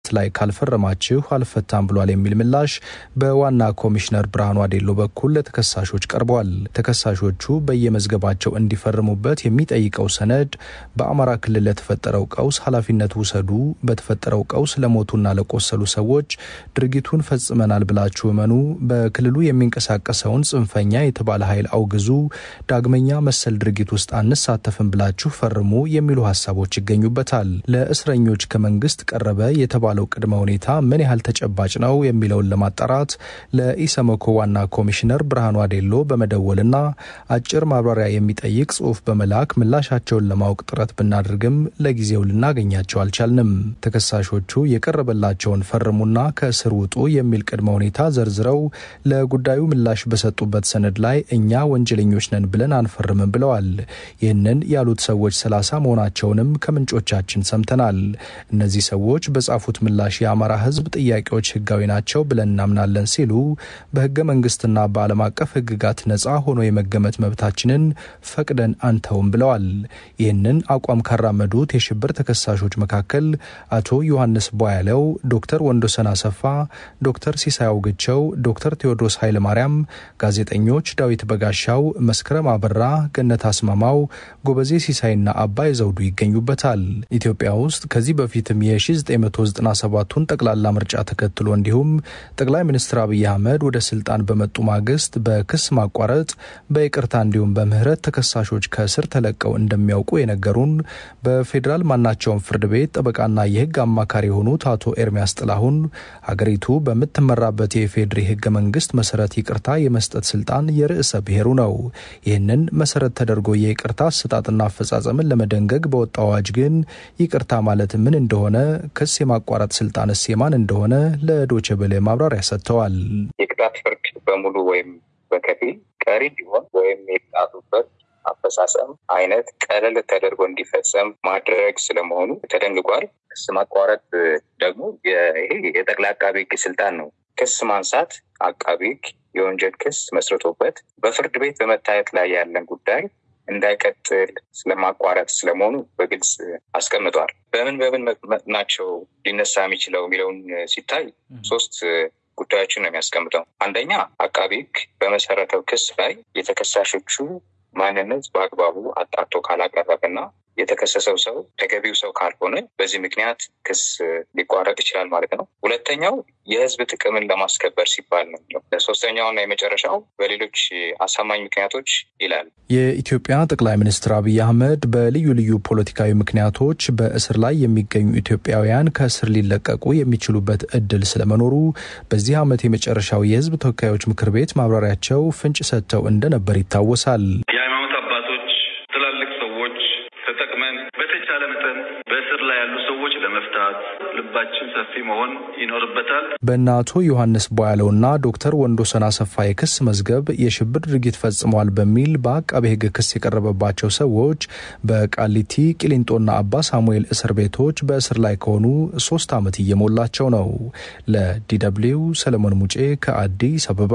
ላይ ካልፈረማችሁ አልፈታም ብሏል የሚል ምላሽ በዋና ኮሚሽነር ብርሃኑ አዴሎ በኩል ለተከሳሾች ቀርቧል። ተከሳሾቹ በየመዝገባቸው እንዲፈርሙበት የሚጠይቀው ሰነድ በአማራ ክልል ለተፈጠረው ቀውስ ኃላፊነት ውሰዱ፣ በተፈጠረው ቀውስ ለሞቱና ለቆሰሉ ሰዎች ድርጊቱን ፈጽመናል ብላችሁ እመኑ፣ በክልሉ የሚንቀሳቀሰውን ጽንፈኛ የተባለ ኃይል አውግዙ፣ ዳግመኛ መሰል ድርጊት ውስጥ አንሳተፍም ብላችሁ ፈርሙ የሚሉ ሐሳቦች ይገኙበታል። ለእስረኞች ከመንግስት ቀረበ የተባለው ቅድመ ሁኔታ ምን ያህል ተጨባጭ ነው የሚለውን ለማጣራት ለኢሰመኮ ዋና ኮሚሽነር ብርሃኑ አዴሎ በመደወልና አጭር ማብራሪያ የሚጠይቅ ጽሑፍ በመላክ ምላሻቸውን ለማወቅ ጥረት ብናደርግም ለጊዜው ልናገኛቸው አልቻልንም። ተከሳሾቹ የቀረበላቸውን ፈርሙና ከእስር ውጡ የሚል ቅድመ ሁኔታ ዘርዝረው ለጉዳዩ ምላሽ በሰጡበት ሰነድ ላይ እኛ ወንጀለኞች ነን ብለን አንፈርምም ብለዋል። ይህንን ያሉት ሰዎች 30 መሆናቸውንም ከምንጮቻችን ሰምተናል። እነዚህ ሰዎች በጻፉት ምላሽ የአማራ ሕዝብ ጥያቄዎች ህጋዊ ናቸው ብለን እናምናለን ሲሉ በህገ መንግስትና በዓለም አቀፍ ህግጋት ነጻ ሆኖ የመገመት መብታችንን ፈቅደን አንተውም ብለዋል። ይህንን አቋም ካራመዱት የሽብር ተከሳሾች መካከል አቶ ዮሐንስ ቧያለው፣ ዶክተር ወንዶሰን አሰፋ፣ ዶክተር ሲሳይ አውግቸው፣ ዶክተር ቴዎድሮስ ኃይለማርያም፣ ጋዜጠኞች ዳዊት በጋሻው፣ መስከረም አበራ፣ ገነት አስማማው፣ ጎበዜ ሲሳይና አባይ ዘውዱ ይገኙበታል። ኢትዮጵያ ውስጥ ከዚህ በፊትም የ1997ቱን ጠቅላላ ምርጫ ተከትሎ እንዲሁም ጠቅላይ ሚኒስትር አብይ አህመድ ወደ ስልጣን በመጡ ማግስት በክስ ማቋረጥ በይቅርታ እንዲሁም በምህረት ተከሳሾች ከእስር ተለቀው እንደሚያውቁ የነገሩን በፌዴራል ማናቸውም ፍርድ ቤት ጠበቃና የህግ አማካሪ የሆኑት አቶ ኤርሚያስ ጥላሁን ሀገሪቱ በምትመራበት የፌዴሪ ህገ መንግስት መሰረት ይቅርታ የመስጠት ስልጣን የርዕሰ ብሔሩ ነው። ይህንን መሰረት ተደርጎ የይቅርታ አሰጣጥና አፈጻጸምን ለመደንገግ በወጣው አዋጅ ግን ይቅርታ ማለት ምን እንደሆነ ክስ የማቋረጥ ስልጣንስ የማን እንደሆነ ለዶቼ ቬለ ማብራሪያ ሰጥተዋል። የቅጣት ፍርድ በሙሉ ወይም በከፊል ቀሪ ቢሆን ወይም የቅጣቱበት አፈጻጸም አይነት ቀለል ተደርጎ እንዲፈጸም ማድረግ ስለመሆኑ ተደንግጓል። ክስ ማቋረጥ ደግሞ ይሄ የጠቅላይ አቃቤ ህግ ስልጣን ነው። ክስ ማንሳት አቃቤ ህግ የወንጀል ክስ መስርቶበት በፍርድ ቤት በመታየት ላይ ያለን ጉዳይ እንዳይቀጥል ስለማቋረጥ ስለመሆኑ በግልጽ አስቀምጧል። በምን ናቸው ሊነሳ የሚችለው የሚለውን ሲታይ 3 ጉዳዮችን ነው የሚያስቀምጠው። አንደኛ አቃቤ ህግ በመሰረተው ክስ ላይ የተከሳሾቹ ማንነት በአግባቡ አጣርቶ ካላቀረበና የተከሰሰው ሰው ተገቢው ሰው ካልሆነ በዚህ ምክንያት ክስ ሊቋረጥ ይችላል ማለት ነው። ሁለተኛው የህዝብ ጥቅምን ለማስከበር ሲባል ነው። ለሶስተኛውና የመጨረሻው በሌሎች አሳማኝ ምክንያቶች ይላል። የኢትዮጵያ ጠቅላይ ሚኒስትር አብይ አህመድ በልዩ ልዩ ፖለቲካዊ ምክንያቶች በእስር ላይ የሚገኙ ኢትዮጵያውያን ከእስር ሊለቀቁ የሚችሉበት እድል ስለመኖሩ በዚህ ዓመት የመጨረሻው የህዝብ ተወካዮች ምክር ቤት ማብራሪያቸው ፍንጭ ሰጥተው እንደነበር ይታወሳል። የሃይማኖት አባቶች ትላልቅ ሰዎች ተጠቅመን በተቻለ መጠን በእስር ላይ ያሉ ሰዎች ለመፍታት ልባችን ሰፊ መሆን ይኖርበታል። በእናቶ ዮሐንስ ቧያለውና ዶክተር ወንዶሰን አሰፋ የክስ መዝገብ የሽብር ድርጊት ፈጽመዋል በሚል በአቃቤ ህግ ክስ የቀረበባቸው ሰዎች በቃሊቲ ቂሊንጦና አባ ሳሙኤል እስር ቤቶች በእስር ላይ ከሆኑ 3 ዓመት እየሞላቸው ነው። ለዲደብሊው ሰለሞን ሙጬ ከአዲስ አበባ።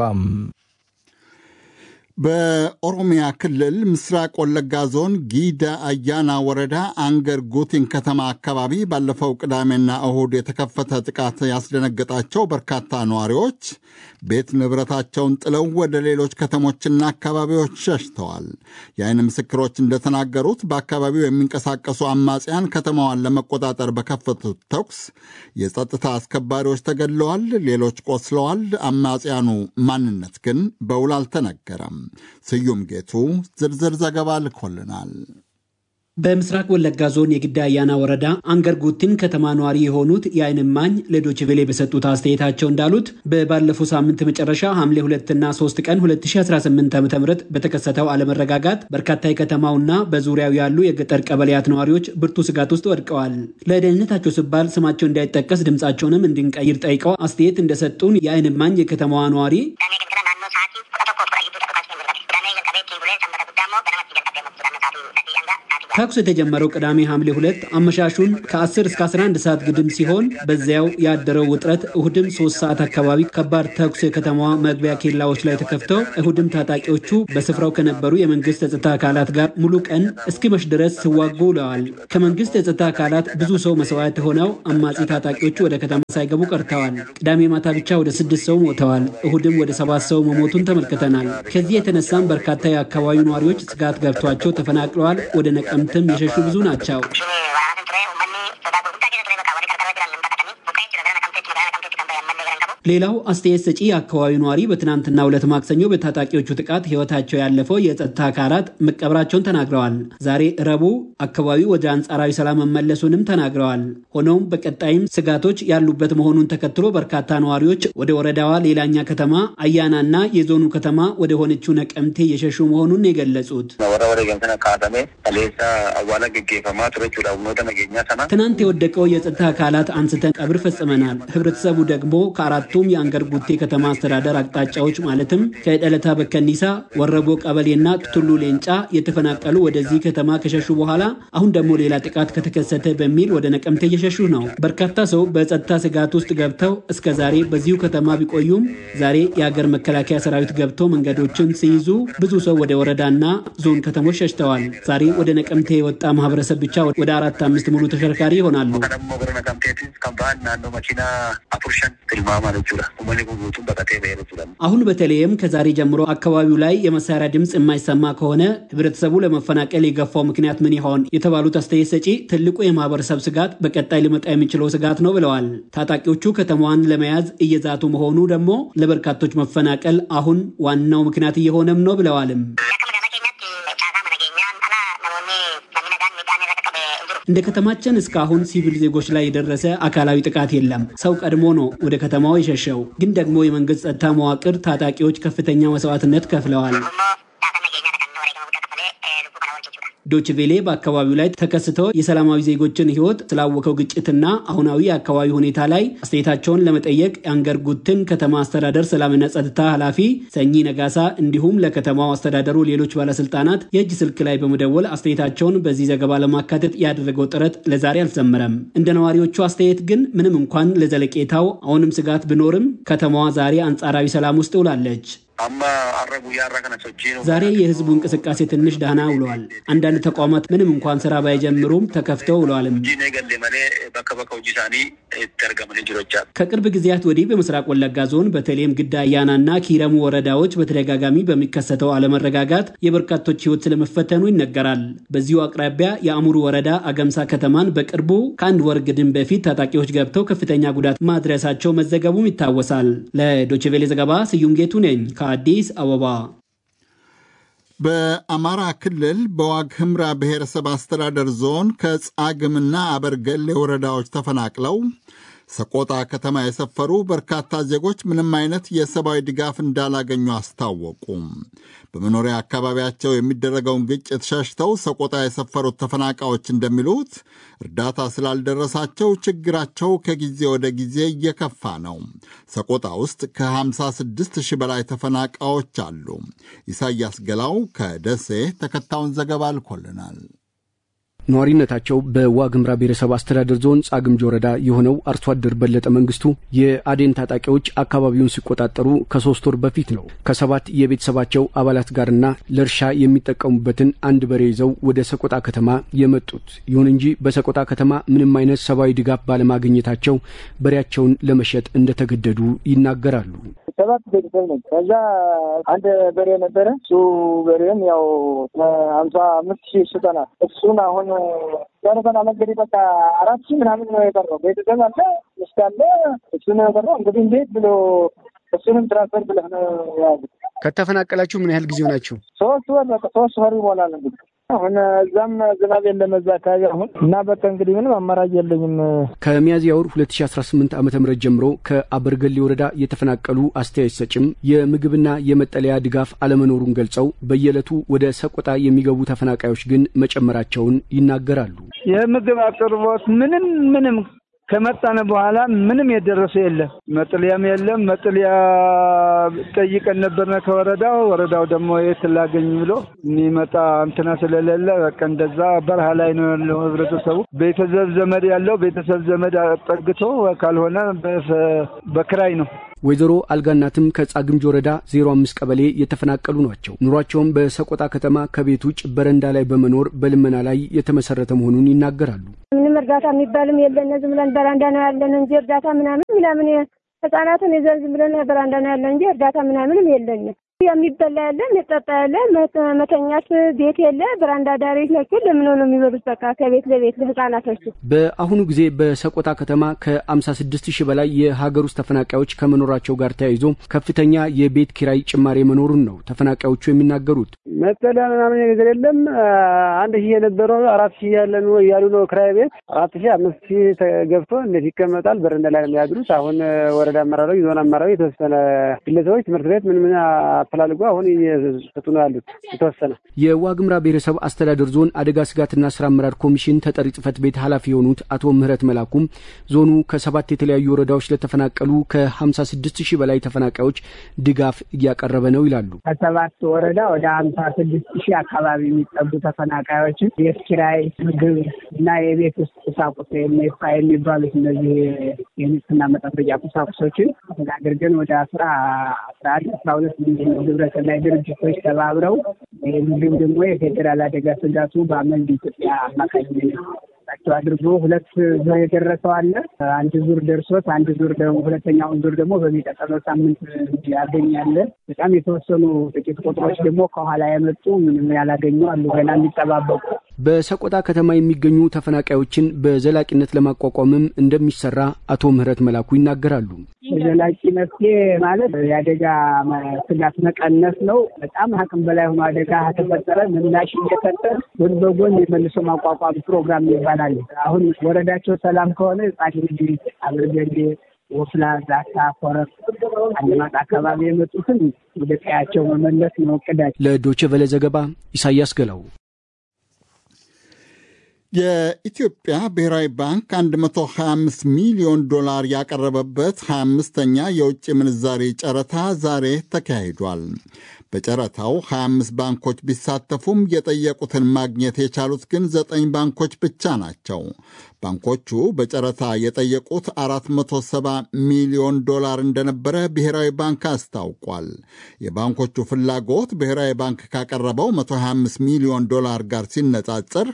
በኦሮሚያ ክልል ምስራቅ ወለጋ ዞን ጊዳ አያና ወረዳ አንገር ጉቲን ከተማ አካባቢ ባለፈው ቅዳሜና እሁድ የተከፈተ ጥቃት ያስደነገጣቸው በርካታ ነዋሪዎች ቤት ንብረታቸውን ጥለው ወደ ሌሎች ከተሞችና አካባቢዎች ሸሽተዋል። የዓይን ምስክሮች እንደተናገሩት በአካባቢው የሚንቀሳቀሱ አማጽያን ከተማዋን ለመቆጣጠር በከፈቱት ተኩስ የጸጥታ አስከባሪዎች ተገድለዋል፣ ሌሎች ቆስለዋል። አማጽያኑ ማንነት ግን በውል አልተነገረም። ስዩም ጌቱ ዝርዝር ዘገባ ልኮልናል። በምስራቅ ወለጋ ዞን የጊዳ አያና ወረዳ አንገር ጉቲን ከተማ ነዋሪ የሆኑት የዓይን እማኝ ለዶይቼ ቬለ በሰጡት አስተያየታቸው እንዳሉት በባለፈው ሳምንት መጨረሻ ሐምሌ 2 እና 3 ቀን 2018 ዓ.ም በተከሰተው አለመረጋጋት በርካታ የከተማውና በዙሪያው ያሉ የገጠር ቀበሌያት ነዋሪዎች ብርቱ ስጋት ውስጥ ወድቀዋል። ለደህንነታቸው ሲባል ስማቸው እንዳይጠቀስ ድምጻቸውንም እንድንቀይር ጠይቀው አስተያየት እንደሰጡን የዓይን እማኝ የከተማዋ ነዋሪ ተኩስ የተጀመረው ቅዳሜ ሐምሌ 2 አመሻሹን ከ10 እስከ 11 ሰዓት ግድም ሲሆን በዚያው ያደረው ውጥረት እሁድም 3 ሰዓት አካባቢ ከባድ ተኩስ የከተማዋ መግቢያ ኬላዎች ላይ ተከፍተው እሁድም ታጣቂዎቹ በስፍራው ከነበሩ የመንግስት የጸጥታ አካላት ጋር ሙሉ ቀን እስኪመሽ ድረስ ሲዋጉ ውለዋል። ከመንግስት የጸጥታ አካላት ብዙ ሰው መስዋዕት ሆነው አማጺ ታጣቂዎቹ ወደ ከተማ ሳይገቡ ቀርተዋል። ቅዳሜ ማታ ብቻ ወደ 6 ሰው ሞተዋል። እሁድም ወደ 7 ሰው መሞቱን ተመልክተናል። ከዚህ የተነሳም በርካታ የአካባቢው ነዋሪዎች ስጋት ገብቷቸው ተፈናቅለዋል። ወደ ነቀምትም የሸሹ ብዙ ናቸው። ሌላው አስተያየት ሰጪ የአካባቢው ነዋሪ በትናንትናው ዕለት ማክሰኞ በታጣቂዎቹ ጥቃት ህይወታቸው ያለፈው የጸጥታ አካላት መቀበራቸውን ተናግረዋል። ዛሬ ረቡዕ አካባቢው ወደ አንጻራዊ ሰላም መመለሱንም ተናግረዋል። ሆኖም በቀጣይም ስጋቶች ያሉበት መሆኑን ተከትሎ በርካታ ነዋሪዎች ወደ ወረዳዋ ሌላኛ ከተማ አያናና የዞኑ ከተማ ወደ ሆነችው ነቀምቴ የሸሹ መሆኑን የገለጹት ትናንት የወደቀው የጸጥታ አካላት አንስተን ቀብር ፈጽመናል። ህብረተሰቡ ደግሞ ከአራቱም የአንገር ጉቴ ከተማ አስተዳደር አቅጣጫዎች ማለትም ከደለታ በከኒሳ ወረቦ ቀበሌና ቱሉ ሌንጫ የተፈናቀሉ ወደዚህ ከተማ ከሸሹ በኋላ አሁን ደግሞ ሌላ ጥቃት ከተከሰተ በሚል ወደ ነቀምቴ እየሸሹ ነው። በርካታ ሰው በጸጥታ ስጋት ውስጥ ገብተው እስከ ዛሬ በዚሁ ከተማ ቢቆዩም ዛሬ የሀገር መከላከያ ሰራዊት ገብተው መንገዶችን ሲይዙ ብዙ ሰው ወደ ወረዳና ዞን ከተሞች ሸሽተዋል። ዛሬ ወደ ነቀምቴ የወጣ ማህበረሰብ ብቻ ወደ 4-5 ሙሉ ተሽከርካሪ ይሆናሉ። አሁን በተለይም ከዛሬ ጀምሮ አካባቢው ላይ የመሳሪያ ድምጽ የማይሰማ ከሆነ ህብረተሰቡ ለመፈናቀል የገፋው ምክንያት ምን ይሆን የተባሉት አስተያየት ሰጪ ትልቁ የማህበረሰብ ስጋት በቀጣይ ሊመጣ የሚችለው ስጋት ነው ብለዋል። ታጣቂዎቹ ከተማዋን ለመያዝ እየዛቱ መሆኑ ደግሞ ለበርካቶች መፈናቀል አሁን ዋናው ምክንያት እየሆነም ነው ብለዋልም። እንደ ከተማችን እስካሁን ሲቪል ዜጎች ላይ የደረሰ አካላዊ ጥቃት የለም። ሰው ቀድሞ ነው ወደ ከተማው የሸሸው። ግን ደግሞ የመንግስት ጸጥታ መዋቅር ታጣቂዎች ከፍተኛ መስዋዕትነት ከፍለዋል። ዶችቬሌ በአካባቢው ላይ ተከስተው የሰላማዊ ዜጎችን ህይወት ስላወቀው ግጭትና አሁናዊ የአካባቢ ሁኔታ ላይ አስተያየታቸውን ለመጠየቅ የአንገር ጉትን ከተማ አስተዳደር ሰላምና ጸጥታ ኃላፊ ሰኚ ነጋሳ እንዲሁም ለከተማው አስተዳደሩ ሌሎች ባለስልጣናት የእጅ ስልክ ላይ በመደወል አስተያየታቸውን በዚህ ዘገባ ለማካተት ያደረገው ጥረት ለዛሬ አልሰመረም። እንደ ነዋሪዎቹ አስተያየት ግን ምንም እንኳን ለዘለቄታው አሁንም ስጋት ቢኖርም ከተማዋ ዛሬ አንጻራዊ ሰላም ውስጥ ውላለች። ዛሬ የህዝቡ እንቅስቃሴ ትንሽ ደህና ውሏል። አንዳንድ ተቋማት ምንም እንኳን ስራ ባይጀምሩም ተከፍተው ውለዋል። ከቅርብ ጊዜያት ወዲህ በምስራቅ ወለጋ ዞን በተለይም ግዳ አያናና ኪረሙ ወረዳዎች በተደጋጋሚ በሚከሰተው አለመረጋጋት የበርካቶች ህይወት ስለመፈተኑ ይነገራል። በዚሁ አቅራቢያ የአሙሩ ወረዳ አገምሳ ከተማን በቅርቡ ከአንድ ወር ግድም በፊት ታጣቂዎች ገብተው ከፍተኛ ጉዳት ማድረሳቸው መዘገቡም ይታወሳል። ለዶይቼ ቬለ ዘገባ ስዩም ጌቱ ነኝ ከአዲስ አበባ። በአማራ ክልል በዋግ ኽምራ ብሔረሰብ አስተዳደር ዞን ከጻግምና አበርገሌ ወረዳዎች ተፈናቅለው ሰቆጣ ከተማ የሰፈሩ በርካታ ዜጎች ምንም አይነት የሰብአዊ ድጋፍ እንዳላገኙ አስታወቁ። በመኖሪያ አካባቢያቸው የሚደረገውን ግጭት ሸሽተው ሰቆጣ የሰፈሩት ተፈናቃዮች እንደሚሉት እርዳታ ስላልደረሳቸው ችግራቸው ከጊዜ ወደ ጊዜ እየከፋ ነው። ሰቆጣ ውስጥ ከ56,000 በላይ ተፈናቃዮች አሉ። ኢሳያስ ገላው ከደሴ ተከታዩን ዘገባ ልኮልናል። ነዋሪነታቸው በዋግ ኽምራ ብሔረሰብ አስተዳደር ዞን ጻግምጅ ወረዳ የሆነው አርሶ አደር በለጠ መንግስቱ የአዴን ታጣቂዎች አካባቢውን ሲቆጣጠሩ ከ3 ወር በፊት ነው ከ7 የቤተሰባቸው አባላት ጋርና ለእርሻ የሚጠቀሙበትን አንድ በሬ ይዘው ወደ ሰቆጣ ከተማ የመጡት። ይሁን እንጂ በሰቆጣ ከተማ ምንም አይነት ሰብአዊ ድጋፍ ባለማግኘታቸው በሬያቸውን ለመሸጥ እንደተገደዱ ይናገራሉ። 7 ቤተሰብ ነው። ከዛ አንድ በሬ ነበረ። እሱ በሬም ያው 55,000 ሽጠናል። እሱን አሁን ያረፈና መንገድ በቃ 4,000 ምናምን ነው የቀረው። ቤተሰብ አለ ሚስት አለ። እሱ ነው የቀረው። እንግዲህ እንዴት ብሎ እሱንም ትራንስፈር ብለህ ነው ያሉት። ከተፈናቀላችሁ ምን ያህል ጊዜ ሆናችሁ? 3 ወር በቃ 3 ወር ይሞላል እንግዲህ። አሁን እዛም ዝናብ የለም እዛ አካባቢ አሁን እና በቃ እንግዲህ ምንም አማራጭ የለኝም። ከሚያዝያ ወር 2018 ዓ.ም ጀምሮ ከአበርገሌ ወረዳ የተፈናቀሉ አስተያየት ሰጭም የምግብና የመጠለያ ድጋፍ አለመኖሩን ገልጸው በየዕለቱ ወደ ሰቆጣ የሚገቡ ተፈናቃዮች ግን መጨመራቸውን ይናገራሉ። የምግብ አቅርቦት ምንም ከመጣነ በኋላ ምንም የደረሰ የለም። መጥሊያም የለም። መጥሊያ ጠይቀን ነበርና ወረዳው ደግሞ የት ላገኝ ብሎ የሚመጣ እንትና ስለሌለ በቃ እንደዛ በረሃ ላይ ነው ያለው ህብረተሰቡ። ቤተሰብ ዘመድ ያለው ቤተሰብ ዘመድ ጠግቶ ካልሆነ በክራይ ነው። ወይዘሮ አልጋናትም ከጻግምጅ ወረዳ 05 ቀበሌ የተፈናቀሉ ናቸው። ኑሯቸውም በሰቆጣ ከተማ ከቤት ውጭ በረንዳ ላይ በመኖር በልመና ላይ የተመሰረተ መሆኑን ይናገራሉ። ምንም እርዳታ የሚባልም የለን። ዝም ብለን በረንዳ ነው ያለን እንጂ እርዳታ ምናምን ህጻናትን ይዘን ዝም ብለን በረንዳ ነው ያለን እንጂ እርዳታ ምናምንም የለንም። የሚበላ ያለ የሚጠጣ ያለ መተኛት ቤት የለ። በረንዳ ዳሪዎች ናቸው። ለምን ነው የሚበሉት? በቃ ከቤት ለቤት ለህፃናቶች። በአሁኑ ጊዜ በሰቆጣ ከተማ ከ56000 በላይ የሀገር ውስጥ ተፈናቃዮች ከመኖራቸው ጋር ተያይዞ ከፍተኛ የቤት ኪራይ ጭማሪ መኖሩን ነው ተፈናቃዮቹ የሚናገሩት። መጠለያ ምናምን ነገር የለም። 1000 የነበረው 4000 ያለ ነው ያሉ ነው ክራይ ቤት 4000 5000 ተገብቶ እንዴት ይቀመጣል? በረንዳ ላይ ነው የሚያድሩት። አሁን ወረዳ አመራሮች ዞን አመራሮች የተወሰነ ግለሰቦች ትምህርት ቤት ምን አፈላልጎ አሁን እየሰጡ ነው ያሉት። የተወሰነ የዋግምራ ብሔረሰብ አስተዳደር ዞን አደጋ ስጋትና ስራ አመራር ኮሚሽን ተጠሪ ጽፈት ቤት ኃላፊ የሆኑት አቶ ምህረት መላኩም ዞኑ ከ7 የተለያዩ ወረዳዎች ለተፈናቀሉ ከ56000 በላይ ተፈናቃዮች ድጋፍ እያቀረበ ነው ይላሉ። ከ7 ወረዳ ወደ 56000 አካባቢ የሚጠጉ ተፈናቃዮችን ቤት ኪራይ፣ ምግብ እና የቤት ውስጥ ቁሳቁስ የሚባሉት እነዚህ የንጽህና መጠበቂያ ቁሳቁሶችን አድርገን ወደ 12 ግብረሰናይ ድርጅቶች ተባብረው እንዲሁም ደግሞ የፌዴራል አደጋ ስጋቱ በአመንድ ኢትዮጵያ አማካኝነት አድርጎ 2 ዙር የደረሰው አለ። አንድ ዙር ደርሶት አንድ ዙር ደግሞ ሁለተኛውን ዙር ደግሞ በሚቀጥለው ሳምንት ያገኛል። በጣም የተወሰኑ ጥቂት ቁጥሮች ደግሞ ከኋላ የመጡ ምንም ያላገኙ አሉ ገና የሚጠባበቁ። በሰቆጣ ከተማ የሚገኙ ተፈናቃዮችን በዘላቂነት ለማቋቋምም እንደሚሰራ አቶ ምህረት መላኩ ይናገራሉ። ዘላቂ መፍትሄ ማለት የአደጋ ስጋት መቀነስ ነው። በጣም አቅም በላይ ሆኖ አደጋ ተፈጠረ ምላሽ እየሰጠን ጎን በጎን የመልሶ ማቋቋም ፕሮግራም ይባላል። አሁን ወረዳቸው ሰላም ከሆነ ጻድቅ አብርገንዴ ወፍላ ዛታ ኮረፍ አለማጣ አካባቢ የመጡትን ወደ ቀያቸው መመለስ ነው እቅዳቸው። ለዶቼ ቬለ ዘገባ ኢሳያስ ገላው። የኢትዮጵያ ብሔራዊ ባንክ $125 ሚሊዮን ያቀረበበት 25ኛ የውጭ ምንዛሬ ጨረታ ዛሬ ተካሂዷል። በጨረታው 25 ባንኮች ቢሳተፉም የጠየቁትን ማግኘት የቻሉት ግን 9 ባንኮች ብቻ ናቸው። ባንኮቹ በጨረታ የጠየቁት $470 ሚሊዮን እንደነበረ ብሔራዊ ባንክ አስታውቋል። የባንኮቹ ፍላጎት ብሔራዊ ባንክ ካቀረበው $125 ሚሊዮን ጋር ሲነጻጸር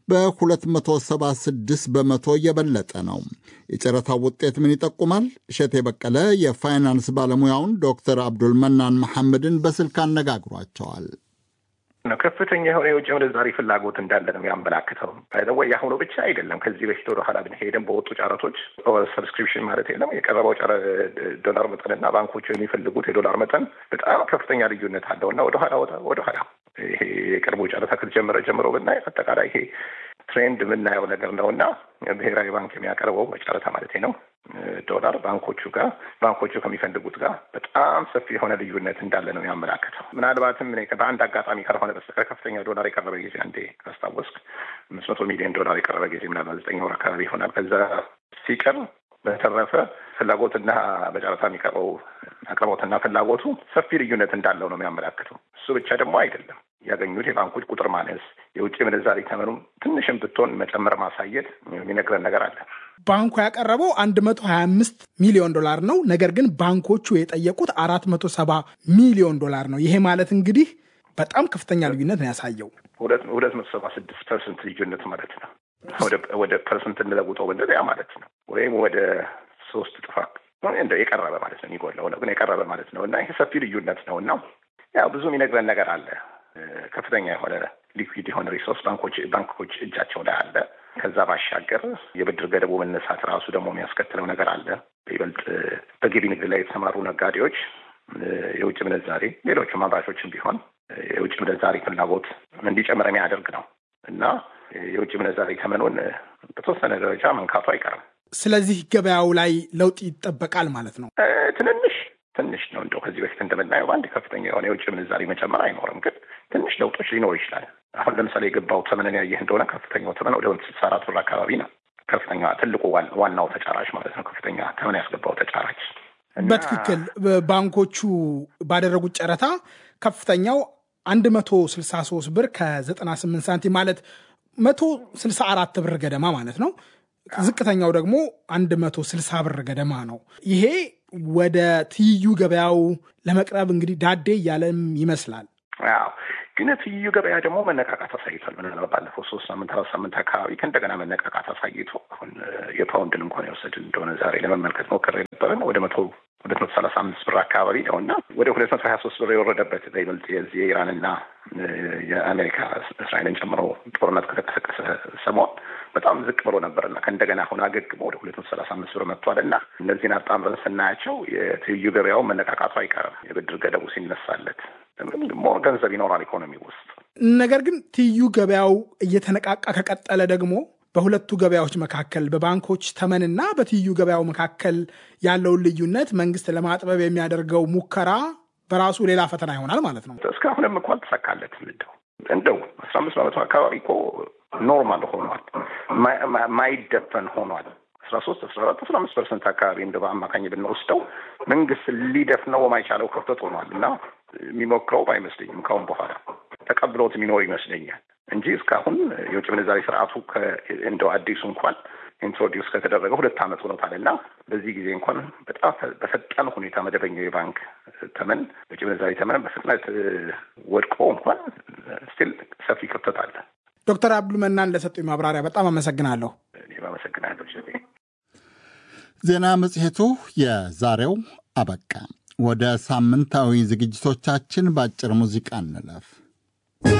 በ276 በመቶ የበለጠ ነው። የጨረታው ውጤት ምን ይጠቁማል? እሸቴ በቀለ የፋይናንስ ባለሙያውን ዶክተር አብዱል መናን መሐመድን በስልክ አነጋግሯቸዋል። ከፍተኛ የሆነ የውጭ ምንዛሪ ፍላጎት እንዳለ ነው የሚያመላክተው። ወይ ያሁኑ ብቻ አይደለም። ከዚህ በፊት ወደ ኋላ ብንሄድም በወጡ ጨረቶች ሰብስክሪፕሽን ማለት የለም የቀረበው ዶላር መጠንና ባንኮቹ የሚፈልጉት የዶላር መጠን በጣም ከፍተኛ ልዩነት አለውና ወደ ኋላ ይሄ የቅርቡ ጨረታ ከተጀመረ ጀምሮ ብናይ አጠቃላይ ይሄ ትሬንድ የምናየው ነገር ነውና ብሔራዊ ባንክ የሚያቀርበው በጨረታ ማለት ነው ዶላር ባንኮቹ ከሚፈልጉት ጋር በጣም ሰፊ የሆነ ልዩነት እንዳለ ነው የሚያመላክተው። ምናልባትም በአንድ አጋጣሚ ካልሆነ በስተቀር ከፍተኛ ዶላር የቀረበ ጊዜ አንዴ ካስታወስክ $500 ሚሊዮን የቀረበ ጊዜ ምናልባት 9 ወር አካባቢ ይሆናል። ከዛ ሲቀር በተረፈ ፍላጎትና በጨረታ የሚቀርበው አቅርቦትና ፍላጎቱ ሰፊ ልዩነት እንዳለው ነው የሚያመላክተው። እሱ ብቻ ደግሞ አይደለም ያገኙት የባንኮች ቁጥር ማነስ የውጭ ምንዛሪ ተመኑ ትንሽም ብትሆን መጨመር ማሳየት የሚነግረን ነገር አለ። ባንኩ ያቀረበው $125 ሚሊዮን ነው። ነገር ግን ባንኮቹ የጠየቁት $470 ሚሊዮን ነው። ይሄ ማለት እንግዲህ በጣም ከፍተኛ ልዩነት ነው ያሳየው። 276% ልዩነት ማለት ነው። ወደ ፐርሰንት እንለውጠው እንደዚያ ማለት ነው። ወይም ወደ 3 እጥፍ እንደው የቀረበ ማለት ነው። የሚጎለው ነው ግን የቀረበ ማለት ነው። እና ይሄ ሰፊ ልዩነት ነው እና ያው ብዙ የሚነግረን ነገር አለ። ከፍተኛ የሆነ ሊኩዊድ የሆነ ሪሶርስ ባንኮች እጃቸው ላይ አለ። ከዛ ባሻገር የብድር ገደቡ መነሳት ራሱ ደግሞ የሚያስከትለው ነገር አለ። በይበልጥ በገቢ ንግድ ላይ የተሰማሩ ነጋዴዎች የውጭ ምንዛሬ ሌሎችም አምራቾችም ቢሆን የውጭ ምንዛሬ ፍላጎት እንዲጨምር የሚያደርግ ነው እና የውጭ ምንዛሬ ተመኑን በተወሰነ ደረጃ መንካቱ አይቀርም። ስለዚህ ገበያው ላይ ለውጥ ይጠበቃል ማለት ነው። ትንሽ ነው እንደው ከዚህ በፊት እንደምናየው አንድ ከፍተኛ የሆነ የውጭ ምንዛሬ መጨመር አይኖርም፣ ግን ትንሽ ለውጦች ሊኖር ይችላል። አሁን ለምሳሌ የገባው ተመን ያየህ እንደሆነ ከፍተኛው ተመን ወደ 64 ብር አካባቢ ነው። ከፍተኛ ትልቁ ዋናው ተጫራች ማለት ነው። ከፍተኛ ተመን ያስገባው ተጫራች በትክክል ባንኮቹ ባደረጉት ጨረታ ከፍተኛው 163 ብር ከ98 ሳንቲም ማለት 164 ብር ገደማ ማለት ነው። ዝቅተኛው ደግሞ 160 ብር ገደማ ነው። ይሄ ወደ ትይዩ ገበያው ለመቅረብ እንግዲህ ዳዴ እያለም ይመስላል። አዎ ግን ትይዩ ገበያ ደግሞ መነቃቃት አሳይቷል። ምናልባት ባለፈው 3 ሳምንት 4 ሳምንት አካባቢ ከእንደገና መነቃቃት አሳይቶ አሁን የፓውንድን እንኳን የወሰድን እንደሆነ ዛሬ ለመመልከት ሞክሬ ነበረን ወደ 235 ብር አካባቢ ነው እና ወደ 223 ብር የወረደበት በይበልጥ የዚህ የኢራንና የአሜሪካ እስራኤልን ጨምሮ ጦርነት ከተቀሰቀሰ ሰሞን በጣም ዝቅ ብሎ ነበርና ከእንደገና አሁን አገግሞ ወደ 235 ብር መጥቷልና እነዚህን አጣምረን ስናያቸው የትይዩ ገበያው መነቃቃቱ አይቀርም። የብድር ገደቡ ሲነሳለት ሞር ገንዘብ ይኖራል ኢኮኖሚ ውስጥ። ነገር ግን ትይዩ ገበያው እየተነቃቃ ከቀጠለ ደግሞ በሁለቱ ገበያዎች መካከል በባንኮች ተመንና በትይዩ ገበያው መካከል ያለውን ልዩነት መንግስት ለማጥበብ የሚያደርገው ሙከራ በራሱ ሌላ ፈተና ይሆናል ማለት ነው። እስካሁንም እኮ አልተሳካለትም። እንደው 15 በመቶ አካባቢ እኮ ኖርማል ሆኗል፣ ማይደፈን ሆኗል። 13 14 15% አካባቢ እንደ በአማካኝ ብንወስደው መንግስት ሊደፍነው የማይቻለው ክፍተት ሆኗል እና የሚሞክረው አይመስለኝም። ካሁን በኋላ ተቀብሎት የሚኖር ይመስለኛል እንጂ እስካሁን የውጭ ምንዛሪ ስርዓቱ እንደው አዲሱ እንኳን ኢንትሮዲውስ ከተደረገ 2 ዓመት ሆኖታልና በዚህ ጊዜ እንኳን በጣም በፈጣን ሁኔታ መደበኛው የባንክ ተመን የውጭ ምንዛሪ ተመን በፍጥነት ወድቆ እንኳን ስቲል ሰፊ ክፍተት አለ። ዶክተር አብዱል መናን ለሰጡኝ ማብራሪያ በጣም አመሰግናለሁ። እኔም አመሰግናለሁ። ዜና መጽሔቱ የዛሬው አበቃ። ወደ ሳምንታዊ ዝግጅቶቻችን በአጭር ሙዚቃ እንለፍ።